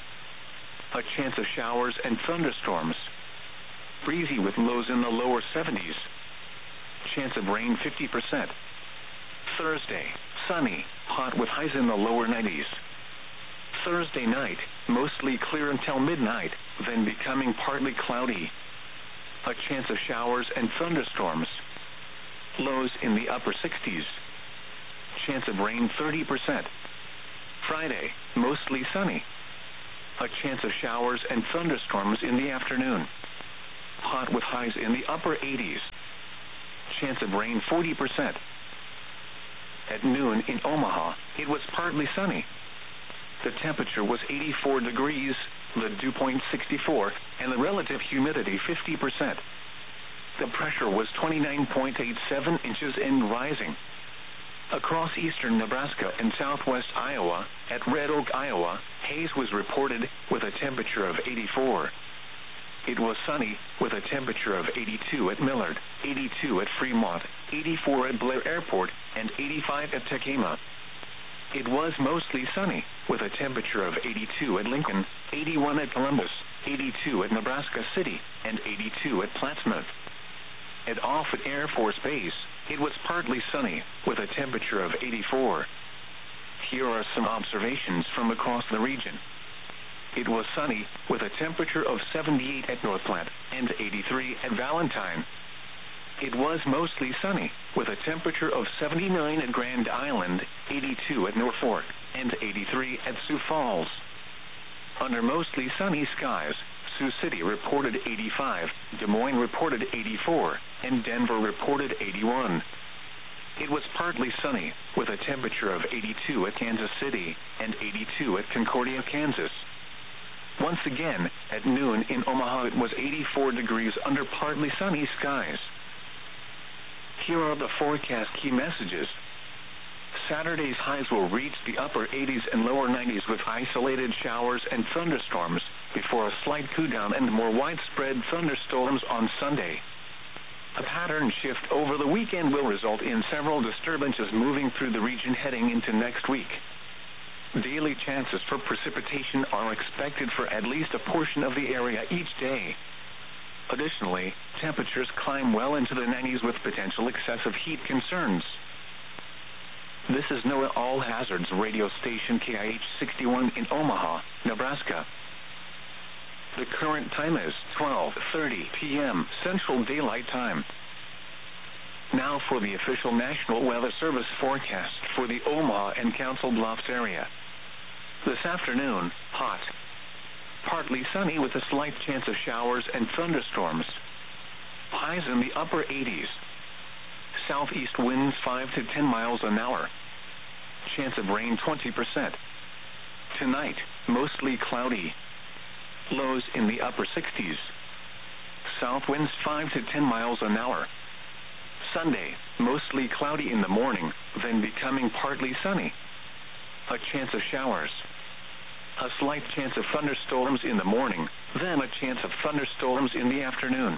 A chance of showers and thunderstorms. Breezy with lows in the lower seventies. Chance of rain fifty percent. Thursday, sunny, hot with highs in the lower nineties. Thursday night, mostly clear until midnight, then becoming partly cloudy. A chance of showers and thunderstorms. Lows in the upper sixties. Chance of rain thirty percent. Friday, mostly sunny. A chance of showers and thunderstorms in the afternoon. Hot with highs in the upper eighties. Chance of rain forty percent. At noon in Omaha, it was partly sunny. The temperature was eighty-four degrees, the dew point sixty-four, and the relative humidity fifty percent. The pressure was twenty-nine point eight seven inches and rising. Across eastern Nebraska and southwest Iowa, at Red Oak, Iowa, haze was reported with a temperature of eighty-four. It was sunny with a temperature of eighty-two at Millard, eighty-two at Fremont, eighty-four at Blair Airport, and eighty-five at Tekema. It was mostly sunny with a temperature of eighty-two at Lincoln, eighty-one at Columbus, eighty-two at Nebraska City, and eighty-two at Plattsmouth. At Offutt Air Force Base, it was partly sunny with a temperature of eighty-four. Here are some observations from across the region. It was sunny with a temperature of seventy-eight at North Platte and eighty-three at Valentine. It was mostly sunny with a temperature of seventy-nine at Grand Island, eighty-two at Norfolk, and eighty-three at Sioux Falls. Under mostly sunny skies, Sioux City reported eighty-five, Des Moines reported eighty-four, and Denver reported eighty-one. It was partly sunny with a temperature of eighty-two at Kansas City and eighty-two at Concordia, Kansas. Once again, at noon in Omaha, it was eighty-four degrees under partly sunny skies. Here are the forecast key messages. Saturday's highs will reach the upper eighties and lower nineties with isolated showers and thunderstorms before a slight cool-down and more widespread thunderstorms on Sunday. A pattern shift over the weekend will result in several disturbances moving through the region heading into next week. Daily chances for precipitation are expected for at least a portion of the area each day. Additionally, temperatures climb well into the nineties with potential excessive heat concerns. This is NOAA All Hazards radio station K I H sixty-one in Omaha, Nebraska. The current time is twelve thirty p m Central Daylight Time. Now for the official National Weather Service forecast for the Omaha and Council Bluffs area. This afternoon, hot. Partly sunny with a slight chance of showers and thunderstorms. Highs in the upper eighties. Southeast winds five to ten miles an hour. Chance of rain twenty percent. Tonight, mostly cloudy. Lows in the upper sixties. South winds five to ten miles an hour. Sunday, mostly cloudy in the morning, then becoming partly sunny. A chance of showers. A slight chance of thunderstorms in the morning, then a chance of thunderstorms in the afternoon.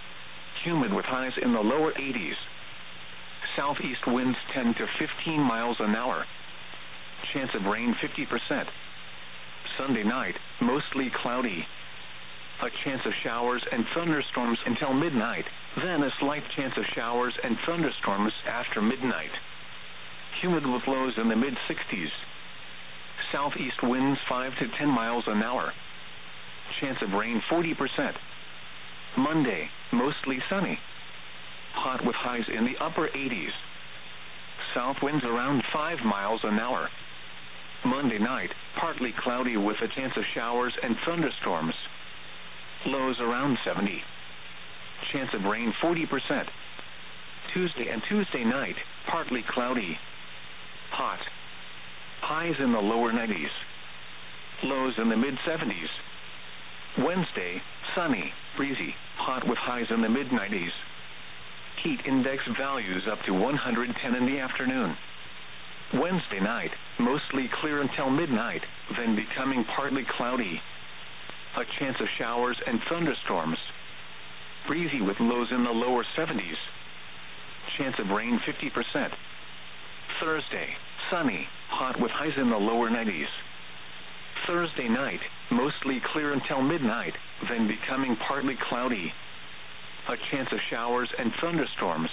Humid with highs in the lower eighties. Southeast winds ten to fifteen miles an hour. Chance of rain fifty percent. Sunday night, mostly cloudy. A chance of showers and thunderstorms until midnight, then a slight chance of showers and thunderstorms after midnight. Humid with lows in the mid sixties. Southeast winds five to ten miles an hour. Chance of rain forty percent. Monday, mostly sunny. Hot with highs in the upper eighties. South winds around five miles an hour. Monday night, partly cloudy with a chance of showers and thunderstorms. Lows around seventy. Chance of rain forty percent. Tuesday and Tuesday night, partly cloudy. Hot. Highs in the lower nineties. Lows in the mid seventies. Wednesday, sunny, breezy, hot with highs in the mid nineties. Heat index values up to one hundred ten in the afternoon. Wednesday night, mostly clear until midnight, then becoming partly cloudy. A chance of showers and thunderstorms. Breezy with lows in the lower seventies. Chance of rain fifty percent. Thursday, sunny, hot with highs in the lower nineties. Thursday night, mostly clear until midnight, then becoming partly cloudy. A chance of showers and thunderstorms.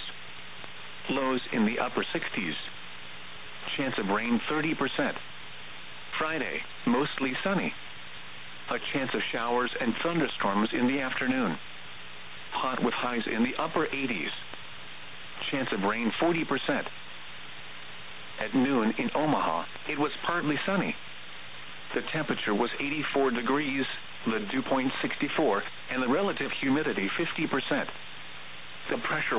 Lows in the upper sixties. Chance of rain thirty percent. Friday, mostly sunny. A chance of showers and thunderstorms in the afternoon. Hot with highs in the upper eighties. chance of rain forty percent. At noon in Omaha, it was partly sunny. The temperature was eighty-four degrees, the dew point sixty-four, and the relative humidity fifty percent. The pressure